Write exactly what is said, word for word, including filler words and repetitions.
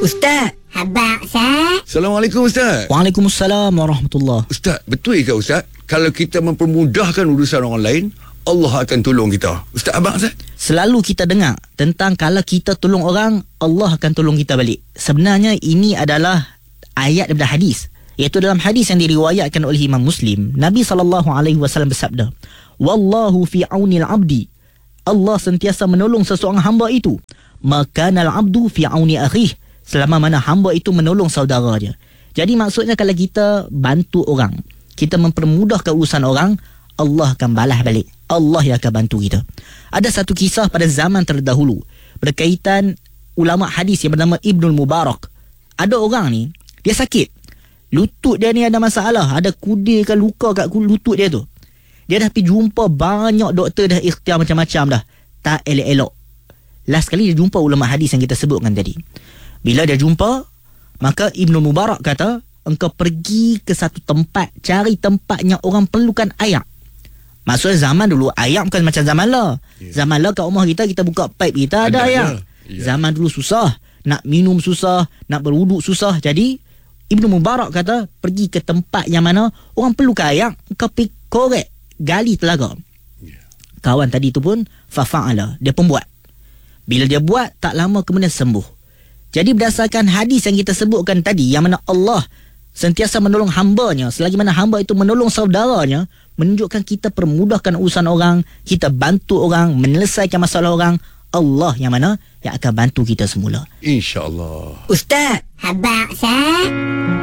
Ustaz. Abang Ustaz. Assalamualaikum Ustaz. Waalaikumsalam warahmatullahi. Ustaz, betul ke Ustaz? Kalau kita mempermudahkan urusan orang lain, Allah akan tolong kita. Ustaz, abang Ustaz? Selalu kita dengar tentang kalau kita tolong orang, Allah akan tolong kita balik. Sebenarnya ini adalah ayat daripada hadis. Iaitu dalam hadis yang diriwayatkan oleh Imam Muslim, Nabi sallallahu alaihi wasallam bersabda, "Wallahu fi aunil abdi." Allah sentiasa menolong seseorang hamba itu. Makanal abdu fi auni akhih. Selama mana hamba itu menolong saudara dia. Jadi maksudnya kalau kita bantu orang, kita mempermudahkan urusan orang, Allah akan balas balik. Allah yang akan bantu kita. Ada satu kisah pada zaman terdahulu berkaitan ulama hadis yang bernama Ibnul Mubarak. Ada orang ni, dia sakit. Lutut dia ni ada masalah, ada kudir ke luka kat lutut dia tu. Dia dah pergi jumpa banyak doktor, dah ikhtiar macam-macam dah. Tak elok-elok. Last kali dia jumpa ulama hadis yang kita sebutkan tadi. Bila dia jumpa, maka Ibnu Mubarak kata, engkau pergi ke satu tempat, cari tempatnya orang perlukan air. Maksudnya zaman dulu, air bukan macam zaman lah. Yeah. Zaman lah kat rumah kita, kita buka pipe kita ada, ada air. Yeah. Zaman dulu susah. Nak minum susah, nak berwuduk susah. Jadi, Ibnu Mubarak kata, pergi ke tempat yang mana orang perlukan air, engkau pergi korek, gali telaga. Yeah. Kawan tadi tu pun, fafa'ala, dia pun buat. Bila dia buat, tak lama kemudian sembuh. Jadi berdasarkan hadis yang kita sebutkan tadi, yang mana Allah sentiasa menolong hambanya, selagi mana hamba itu menolong saudaranya, menunjukkan kita permudahkan urusan orang, kita bantu orang, menyelesaikan masalah orang, Allah yang mana yang akan bantu kita semula. InsyaAllah. Ustaz. Abang Ustaz.